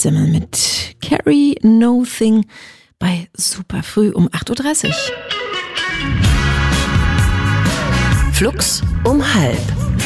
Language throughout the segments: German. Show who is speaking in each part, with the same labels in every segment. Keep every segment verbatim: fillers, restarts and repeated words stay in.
Speaker 1: Simmel mit Carry Nothing bei Super Früh um acht Uhr dreißig. Flux um halb.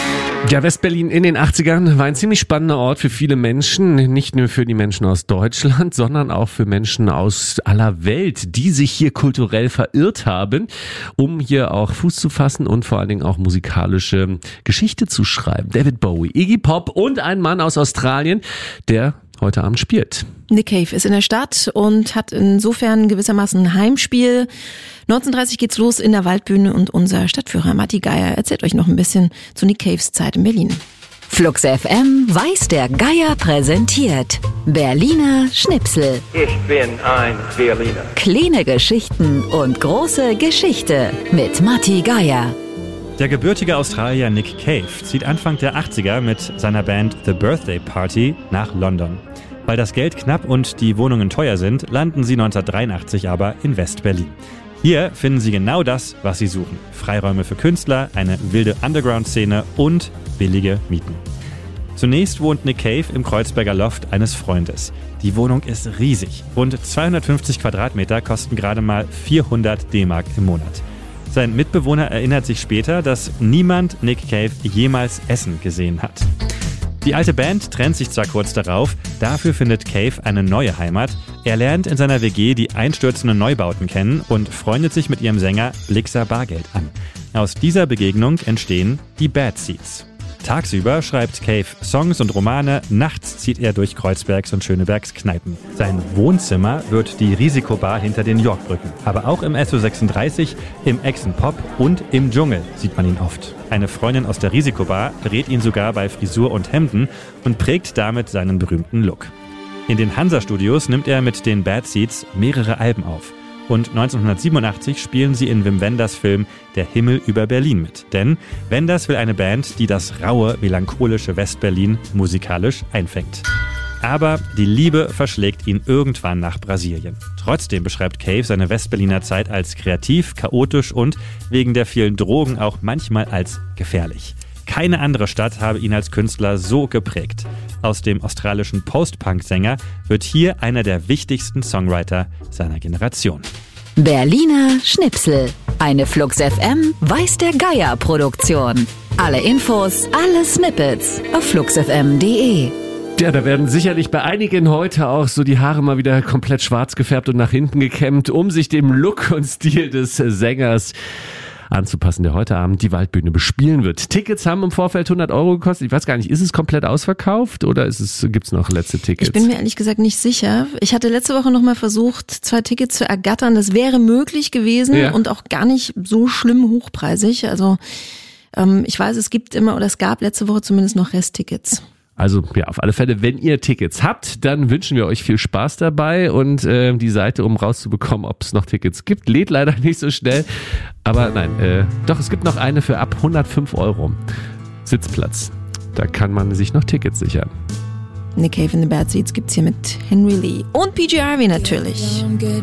Speaker 2: Ja, Westberlin in den achtzigern war ein ziemlich spannender Ort für viele Menschen, nicht nur für die Menschen aus Deutschland, sondern auch für Menschen aus aller Welt, die sich hier kulturell verirrt haben, um hier auch Fuß zu fassen und vor allen Dingen auch musikalische Geschichte zu schreiben. David Bowie, Iggy Pop und ein Mann aus Australien, der heute Abend spielt.
Speaker 1: Nick Cave ist in der Stadt und hat insofern gewissermaßen ein Heimspiel. neunzehn Uhr dreißig geht's los in der Waldbühne und unser Stadtführer Matti Geier erzählt euch noch ein bisschen zu Nick Caves Zeit in Berlin.
Speaker 3: Flux F M weiß der Geier präsentiert Berliner Schnipsel.
Speaker 4: Ich bin ein Berliner.
Speaker 3: Kleine Geschichten und große Geschichte mit Matti Geier.
Speaker 5: Der gebürtige Australier Nick Cave zieht Anfang der achtziger mit seiner Band The Birthday Party nach London. Weil das Geld knapp und die Wohnungen teuer sind, landen sie neunzehnhundertdreiundachtzig aber in West-Berlin. Hier finden sie genau das, was sie suchen. Freiräume für Künstler, eine wilde Underground-Szene und billige Mieten. Zunächst wohnt Nick Cave im Kreuzberger Loft eines Freundes. Die Wohnung ist riesig. Rund zweihundertfünfzig Quadratmeter kosten gerade mal vierhundert D-Mark im Monat. Sein Mitbewohner erinnert sich später, dass niemand Nick Cave jemals essen gesehen hat. Die alte Band trennt sich zwar kurz darauf, dafür findet Cave eine neue Heimat. Er lernt in seiner W G die einstürzenden Neubauten kennen und freundet sich mit ihrem Sänger Blixer Bargeld an. Aus dieser Begegnung entstehen die Bad Seeds. Tagsüber schreibt Cave Songs und Romane, nachts zieht er durch Kreuzbergs und Schönebergs Kneipen. Sein Wohnzimmer wird die Risikobar hinter den Yorkbrücken. Aber auch im S O sechsunddreißig, im Exen Pop und im Dschungel sieht man ihn oft. Eine Freundin aus der Risikobar berät ihn sogar bei Frisur und Hemden und prägt damit seinen berühmten Look. In den Hansa-Studios nimmt er mit den Bad Seeds mehrere Alben auf. Und neunzehnhundertsiebenundachtzig spielen sie in Wim Wenders Film Der Himmel über Berlin mit. Denn Wenders will eine Band, die das raue, melancholische Westberlin musikalisch einfängt. Aber die Liebe verschlägt ihn irgendwann nach Brasilien. Trotzdem beschreibt Cave seine Westberliner Zeit als kreativ, chaotisch und wegen der vielen Drogen auch manchmal als gefährlich. Keine andere Stadt habe ihn als Künstler so geprägt. Aus dem australischen Post-Punk-Sänger wird hier einer der wichtigsten Songwriter seiner Generation.
Speaker 3: Berliner Schnipsel. Eine Flux F M weiß der Geier Produktion. Alle Infos, alle Snippets auf flux f m punkt d e.
Speaker 2: Ja, da werden sicherlich bei einigen heute auch so die Haare mal wieder komplett schwarz gefärbt und nach hinten gekämmt, um sich dem Look und Stil des Sängers anzupassen, der heute Abend die Waldbühne bespielen wird. Tickets haben im Vorfeld hundert Euro gekostet. Ich weiß gar nicht, ist es komplett ausverkauft oder ist es, gibt's noch letzte Tickets?
Speaker 1: Ich bin mir ehrlich gesagt nicht sicher. Ich hatte letzte Woche noch mal versucht, zwei Tickets zu ergattern. Das wäre möglich gewesen ja. Und auch gar nicht so schlimm hochpreisig. Also ähm, ich weiß, es gibt immer oder es gab letzte Woche zumindest noch Resttickets.
Speaker 2: Also ja, auf alle Fälle, wenn ihr Tickets habt, dann wünschen wir euch viel Spaß dabei und äh, die Seite, um rauszubekommen, ob es noch Tickets gibt, lädt leider nicht so schnell. Aber nein, äh, doch, es gibt noch eine für ab hundertfünf Euro. Sitzplatz. Da kann man sich noch Tickets sichern.
Speaker 1: Nick Cave in the Bad Seeds gibt's hier mit Henry Lee und P J Harvey natürlich.